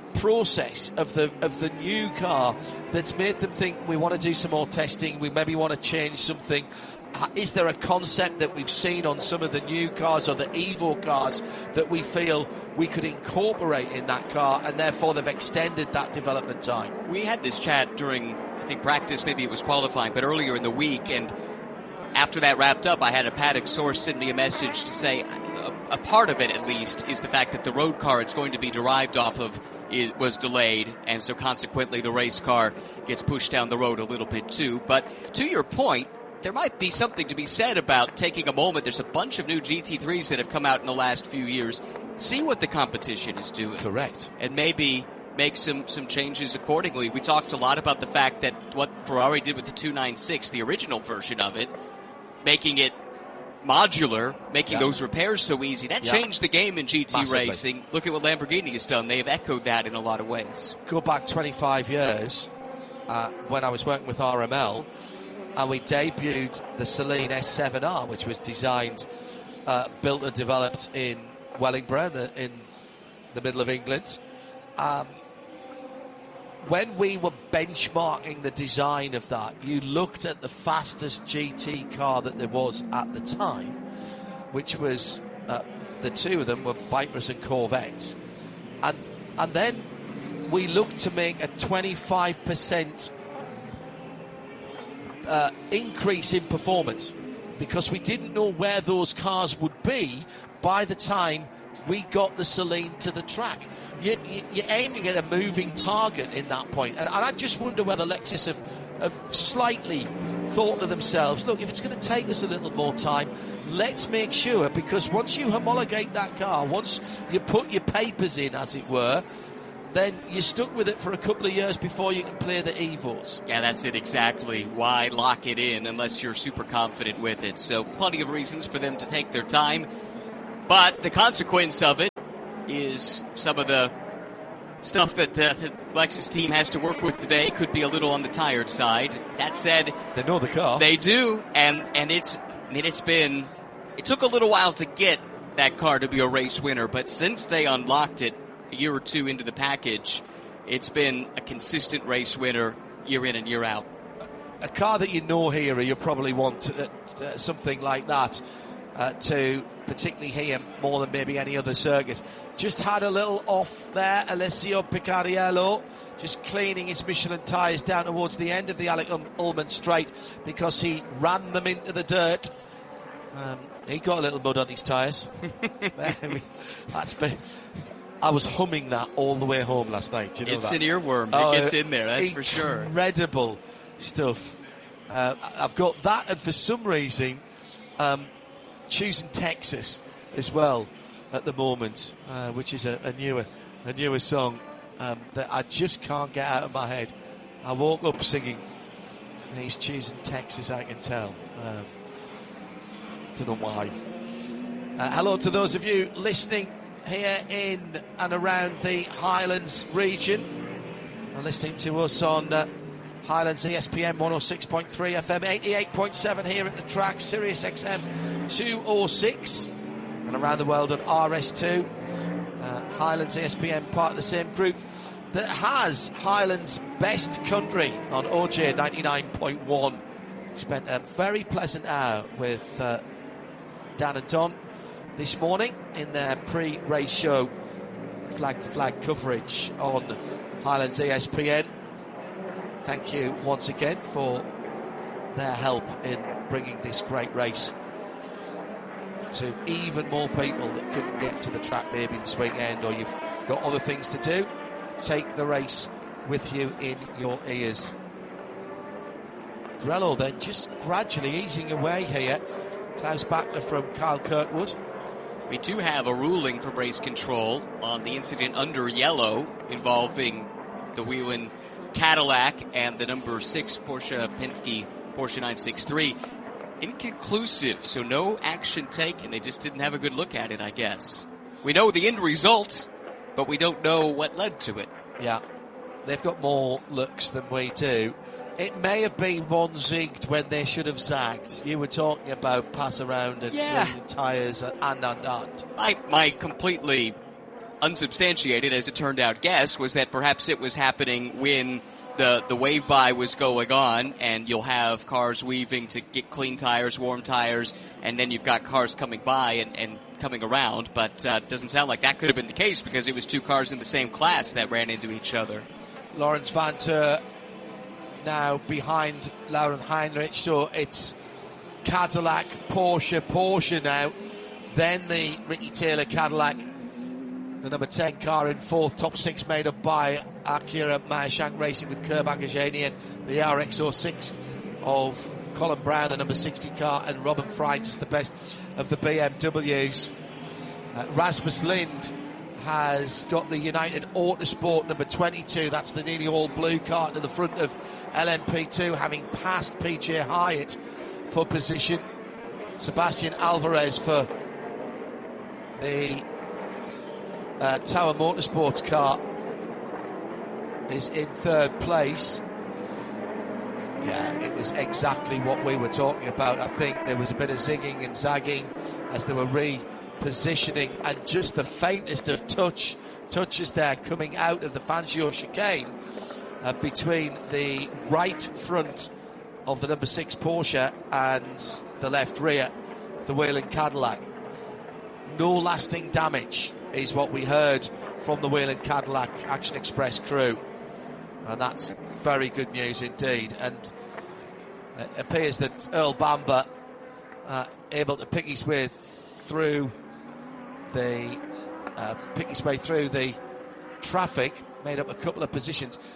process of the of the new car that's made them think we want to do some more testing, we maybe want to change something. Is there a concept that we've seen on some of the new cars or the Evo cars that we feel we could incorporate in that car, and therefore they've extended that development time? We had this chat during, I think, practice, maybe it was qualifying, but earlier in the week, and after that wrapped up, I had a paddock source send me a message to say a, a part of it, at least, is the fact that the road car it's going to be derived off of It was delayed, and so consequently the race car gets pushed down the road a little bit too. But to your point, there might be something to be said about taking a moment. There's a bunch of new G T threes that have come out in the last few years. See what the competition is doing. Correct. And maybe make some, some changes accordingly. We talked a lot about the fact that what Ferrari did with the two ninety-six, the original version of it, making it modular, making yeah. those repairs so easy. That yeah. changed the game in G T Massively. racing. Look at what Lamborghini has done. They have echoed that in a lot of ways. Go back twenty-five years uh, when I was working with R M L, and we debuted the Celine S seven R, which was designed, uh, built and developed in Wellingborough, in the, in the middle of England. Um, when we were benchmarking the design of that, you looked at the fastest G T car that there was at the time, which was, uh, the two of them were Vipers and Corvettes. And, and then we looked to make a twenty-five percent uh, increase in performance, because we didn't know where those cars would be by the time we got the Celine to the track. You, you, you're aiming at a moving target in that point. And, and I just wonder whether Lexus have have slightly thought to themselves, look, if it's going to take us a little more time, let's make sure, because once you homologate that car, once you put your papers in, as it were, then you're stuck with it for a couple of years before you can play the Evos. Yeah, that's it exactly. Why lock it in unless you're super confident with it? So plenty of reasons for them to take their time. But the consequence of it is some of the stuff that uh, the Lexus team has to work with today could be a little on the tired side. That said, they know the car. They do, and and it's I mean it's been it took a little while to get that car to be a race winner, but since they unlocked it a year or two into the package, it's been a consistent race winner year in and year out. A car that you know here, you probably want uh, uh, something like that uh, to particularly here more than maybe any other circuit. Just had a little off there, Alessio Picariello, just cleaning his Michelin tyres down towards the end of the Alec Ullman straight because he ran them into the dirt. Um, he got a little mud on his tyres. That's been... I was humming that all the way home last night. Do you know it's that? an earworm. Oh, it gets in there, that's for sure. Incredible stuff. Uh, I've got that, and for some reason, um, choosing Texas as well at the moment, uh, which is a, a newer, a newer song um, that I just can't get out of my head. I woke up singing, and he's choosing Texas. I can tell. Um, don't know why. Uh, hello to those of you listening here in and around the Highlands region, and listening to us on uh, Highlands E S P N one oh six point three F M, eighty-eight point seven here at the track, Sirius X M two oh six, and around the world on R S two. Uh, Highlands E S P N, part of the same group that has Highlands Best Country on O J ninety-nine point one. Spent a very pleasant hour with uh, Dan and Don this morning in their pre-race show flag-to-flag coverage on Highlands E S P N. Thank you once again for their help in bringing this great race to even more people that couldn't get to the track maybe this weekend, or you've got other things to do. Take the race with you in your ears. Grello then just gradually easing away here. Klaus Bachler from Kyle Kirkwood. We do have a ruling from race control on the incident under yellow involving the Whelen Cadillac and the number six Porsche Penske Porsche nine sixty-three. Inconclusive, so no action taken. They just didn't have a good look at it, I guess. We know the end result, but we don't know what led to it. Yeah, they've got more looks than we do. It may have been one zigged when they should have zagged. You were talking about pass around and yeah. tyres and and and. My, my completely unsubstantiated, as it turned out, guess was that perhaps it was happening when the, the wave by was going on, and you'll have cars weaving to get clean tires, warm tires, and then you've got cars coming by and, and coming around. But uh, it doesn't sound like that could have been the case because it was two cars in the same class that ran into each other. Lawrence Vanter now behind Lauren Heinrich, so it's Cadillac, Porsche, Porsche now, then the Ricky Taylor Cadillac, the number ten car in fourth, top six made up by Akira Mayashank Racing with Kerb Agajanian, the R X oh six of Colin Brown, the number sixty car, and Robin Freitas, the best of the B M Ws. Uh, Rasmus Lind has got the United Autosport number twenty-two, that's the nearly all blue car to the front of L M P two, having passed P J Hyatt for position. Sebastian Alvarez for the uh, Tower Motorsports car is in third place. Yeah, it was exactly what we were talking about. I think there was a bit of zigging and zagging as they were repositioning, and just the faintest of touch touches there coming out of the Fangio chicane uh, between the right front of the number six Porsche and the left rear of the Whelen Cadillac. No lasting damage is what we heard from the Whelen Cadillac Action Express crew, and that's very good news indeed. And it appears that Earl Bamber uh, able to pick his way through the uh, pick his way through the traffic, made up a couple of positions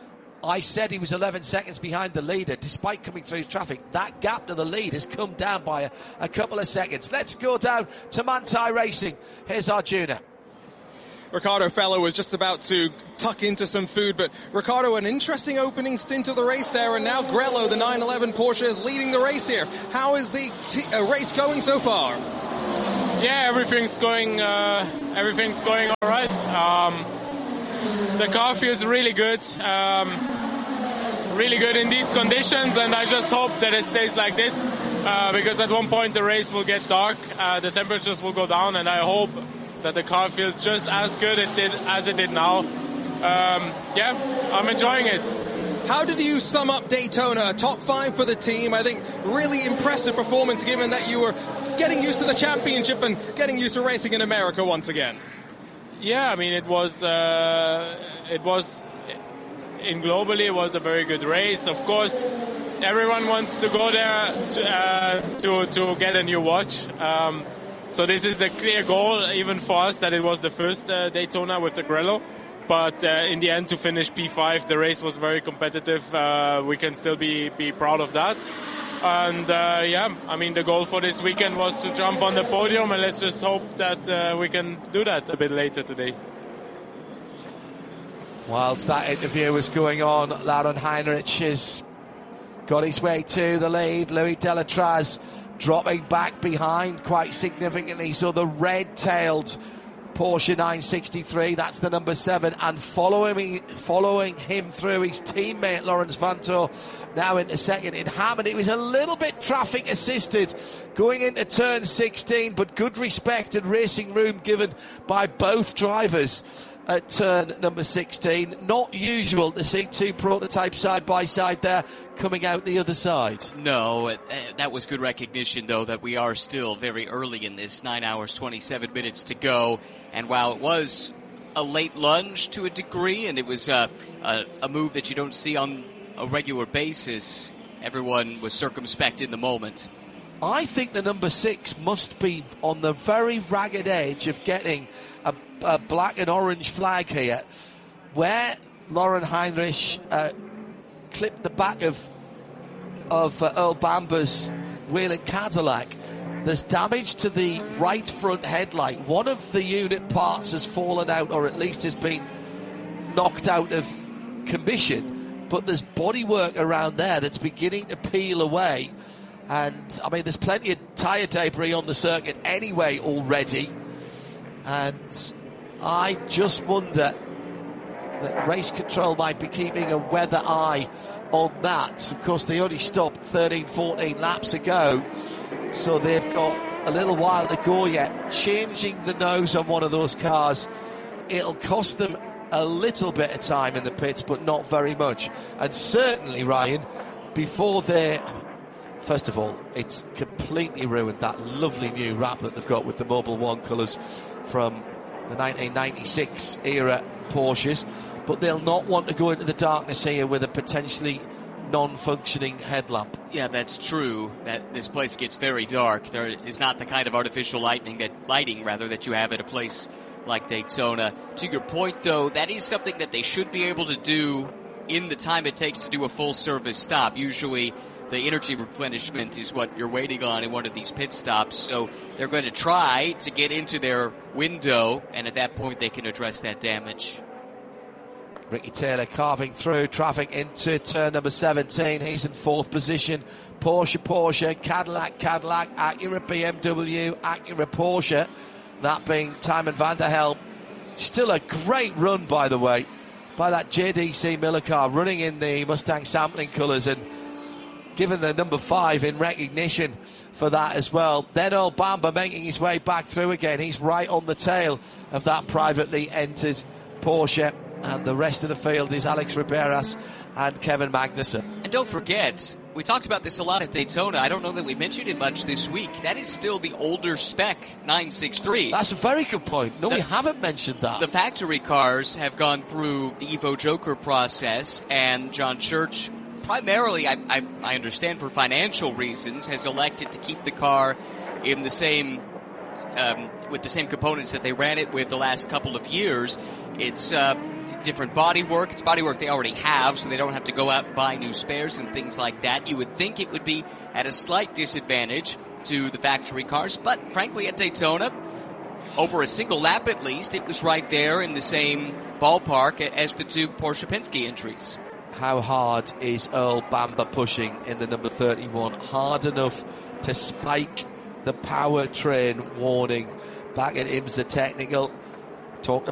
I said he was eleven seconds behind the leader despite coming through traffic. That gap to the lead has come down by a, a couple of seconds. Let's go down to Manthey Racing. Here's Arjuna. Ricardo Fellow was just about to tuck into some food, but Ricardo, an interesting opening stint of the race there, and now Grello, the nine eleven Porsche, is leading the race here. How is the t- uh, race going so far? Yeah, everything's going, uh, everything's going all right. Um, the car feels really good, um, really good in these conditions, and I just hope that it stays like this, uh, because at one point the race will get dark, uh, the temperatures will go down, and I hope that the car feels just as good it did, as it did now. Um, yeah, I'm enjoying it. How did you sum up Daytona? A top five for the team. I think really impressive performance given that you were getting used to the championship and getting used to racing in America once again. Yeah, I mean, it was, uh, it was, in globally, it was a very good race. Of course, everyone wants to go there to, uh, to, to get a new watch. Um, So this is the clear goal, even for us, that it was the first uh, Daytona with the Grello. But uh, in the end, to finish P five, the race was very competitive. Uh, we can still be, be proud of that. And uh, yeah, I mean, the goal for this weekend was to jump on the podium, and let's just hope that uh, we can do that a bit later today. Whilst that interview was going on, Laurent Heinrich has got his way to the lead. Louis Delatraz dropping back behind quite significantly. So the red-tailed Porsche nine sixty-three, that's the number seven, and following following him through his teammate Lawrence Vanthoor now into second in Hammond. It was a little bit traffic assisted going into turn sixteen, but good respect and racing room given by both drivers at turn number sixteen. Not usual to see two prototypes side by side there coming out the other side. No, uh, that was good recognition, though, that we are still very early in this. Nine hours, twenty-seven minutes to go. And while it was a late lunge to a degree, and it was uh, a, a move that you don't see on a regular basis, everyone was circumspect in the moment. I think the number six must be on the very ragged edge of getting a, a black and orange flag here, where Laurent Heinrich uh, clipped the back of of uh, Earl Bamber's Whelen Cadillac. There's damage to the right front headlight. One of the unit parts has fallen out, or at least has been knocked out of commission, but there's bodywork around there that's beginning to peel away. And I mean, there's plenty of tyre debris on the circuit anyway already, and I just wonder that race control might be keeping a weather eye on that. Of course, they only stopped thirteen, fourteen laps ago, so they've got a little while to go yet. Changing the nose on one of those cars, it'll cost them a little bit of time in the pits, but not very much. And certainly, Ryan, before they... First of all, it's completely ruined that lovely new wrap that they've got with the Mobil One colours from the nineteen ninety-six era Porsches, but they'll not want to go into the darkness here with a potentially non-functioning headlamp. Yeah, that's true. That this place gets very dark. There is not the kind of artificial lighting that lighting rather that you have at a place like Daytona. To your point, though, that is something that they should be able to do in the time it takes to do a full service stop. Usually the energy replenishment is what you're waiting on in one of these pit stops. So they're going to try to get into their window, and at that point they can address that damage. Ricky Taylor carving through traffic into turn number seventeen. He's in fourth position. Porsche, Porsche, Cadillac, Cadillac, Acura, B M W, Acura, Porsche. That being Tymon van der Helm. Still a great run, by the way, by that J D C Miller car, running in the Mustang sampling colours and given the number five in recognition for that as well. Then Earl Bamber making his way back through again. He's right on the tail of that privately entered Porsche. And the rest of the field is Alex Riberas and Kevin Magnussen. And don't forget, we talked about this a lot at Daytona. I don't know that we mentioned it much this week. That is still the older spec nine sixty-three. That's a very good point. No, the, we haven't mentioned that. The factory cars have gone through the Evo Joker process, and John Church, primarily, I, I, I understand for financial reasons, has elected to keep the car in the same, um, with the same components that they ran it with the last couple of years. It's, uh, different bodywork. It's bodywork they already have, so they don't have to go out and buy new spares and things like that. You would think it would be at a slight disadvantage to the factory cars, but frankly at Daytona, over a single lap at least, it was right there in the same ballpark as the two Porsche Penske entries. How hard is Earl Bamber pushing in the number thirty-one? Hard enough to spike the powertrain warning back at IMSA Technical. Talked about